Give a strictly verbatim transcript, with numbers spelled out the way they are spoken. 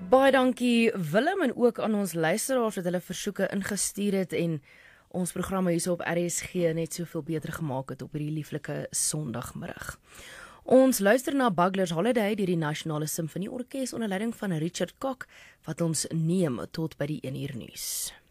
Baie dankie Willem en ook aan ons luisteraars wat hulle versoeke ingestuur het en ons programme hier op R S G net soveel beter gemaak het op hierdie lieflike Sondagmiddag. Ons luister na Bugler's Holiday deur die Nasionale Simfonieorkes onder leiding van Richard Kok wat ons neem tot by die een uur nuus.